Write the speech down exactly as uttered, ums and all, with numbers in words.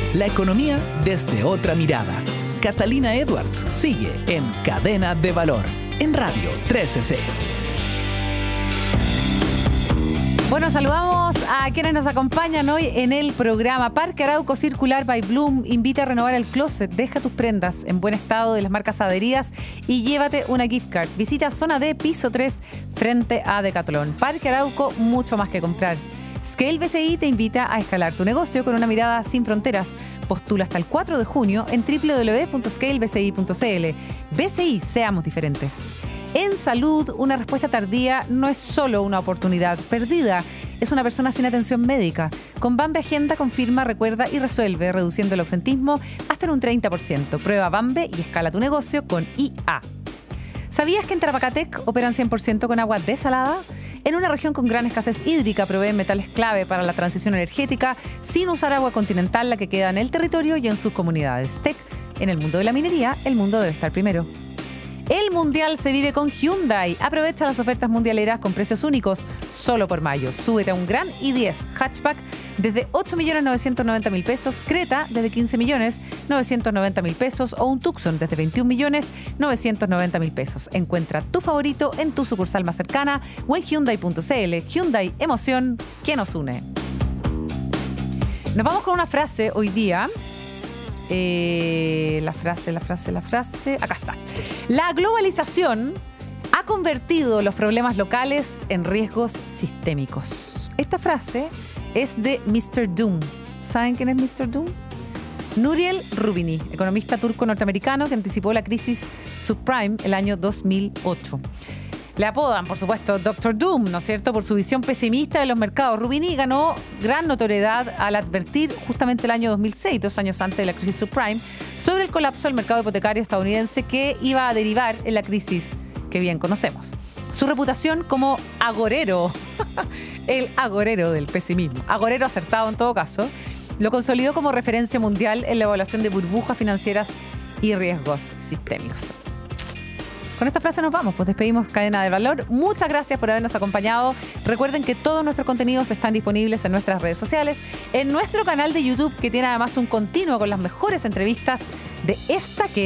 La economía desde otra mirada. Catalina Edwards sigue en Cadena de Valor, en Radio trece C. Bueno, saludamos a quienes nos acompañan hoy en el programa. Parque Arauco Circular by Bloom invita a renovar el closet. Deja tus prendas en buen estado de las marcas adheridas y llévate una gift card. Visita Zona D, piso tres, frente a Decathlon. Parque Arauco, mucho más que comprar. Scale B C I te invita a escalar tu negocio con una mirada sin fronteras. Postula hasta el cuatro de junio en doble u doble u doble u punto scale b c i punto c l. B C I, seamos diferentes. En salud, una respuesta tardía no es solo una oportunidad perdida, es una persona sin atención médica. Con Bambe Agenda confirma, recuerda y resuelve, reduciendo el ausentismo hasta en un treinta por ciento. Prueba Bambe y escala tu negocio con I A. ¿Sabías que en Tarapacatec operan cien por ciento con agua desalada? En una región con gran escasez hídrica proveen metales clave para la transición energética sin usar agua continental, la que queda en el territorio y en sus comunidades. T E C, en el mundo de la minería, el mundo debe estar primero. El Mundial se vive con Hyundai. Aprovecha las ofertas mundialeras con precios únicos solo por mayo. Súbete a un Gran i diez hatchback desde ocho millones novecientos noventa mil pesos, Creta desde quince millones novecientos noventa mil pesos o un Tucson desde veintiún millones novecientos noventa mil pesos. Encuentra tu favorito en tu sucursal más cercana o en hyundai punto c l. Hyundai, emoción que nos une. Nos vamos con una frase hoy día. Eh, la frase, la frase, la frase. Acá está. La globalización ha convertido los problemas locales en riesgos sistémicos. Esta frase es de mister Doom. ¿Saben quién es mister Doom? Nouriel Roubini, economista turco-norteamericano que anticipó la crisis subprime el año dos mil ocho. Le apodan, por supuesto, doctor Doom, ¿no es cierto?, por su visión pesimista de los mercados. Roubini ganó gran notoriedad al advertir justamente el año dos mil seis, dos años antes de la crisis subprime, sobre el colapso del mercado hipotecario estadounidense que iba a derivar en la crisis que bien conocemos. Su reputación como agorero, el agorero del pesimismo, agorero acertado en todo caso, lo consolidó como referencia mundial en la evaluación de burbujas financieras y riesgos sistémicos. Con esta frase nos vamos, pues despedimos Cadena de Valor. Muchas gracias por habernos acompañado. Recuerden que todos nuestros contenidos están disponibles en nuestras redes sociales, en nuestro canal de YouTube, que tiene además un continuo con las mejores entrevistas de esta que